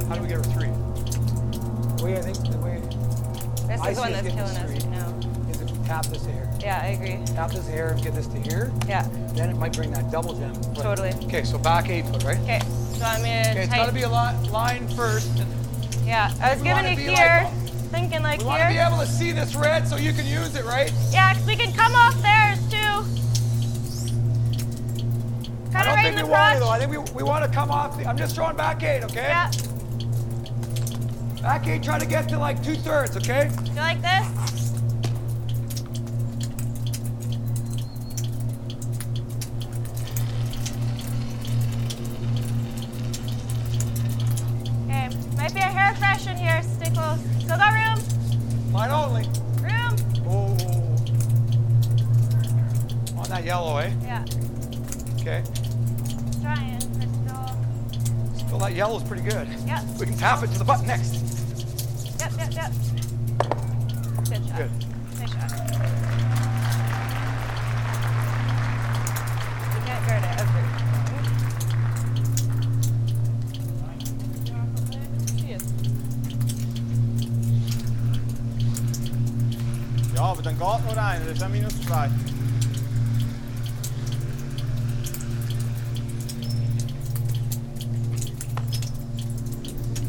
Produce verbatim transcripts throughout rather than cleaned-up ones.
How do we get her three? The way I think, the way This I is see the one us that's getting killing us three right now. is if we tap this here. Yeah, I agree. Tap this here and get this to here. Yeah, Then it might bring that double gem. But- totally. Okay, so back eight foot, right? Okay, so I'm gonna Okay, it's got to be a li line first. And Yeah, I was we giving wanna you be here, like- thinking like we want to be here. able to see this red so you can use it, right? Yeah, because we can come off theirs too. I Kind of don't right think in we the want to, crotch. though. I think we, we want to come off. The, I'm just throwing back eight, okay? Yeah, Back eight, try to get to like two thirds, okay? you like this? Okay, might be a hair fresh in here. Stay close. Still got room? Line only. Room? Oh. On that yellow, eh? Yeah, Okay. trying, but still. Still, that yellow's pretty good. Yep, We can tap it to the button next. yep, yep, yep. Good shot. Good. Nice shot. You can't guard it ever. Ja, aber dann geht nur einer, das ist ein minus zwei.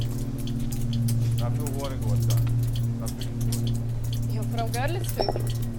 Das ist nur gut. Das ist wirklich gut. Ja, vor allem Görlitz.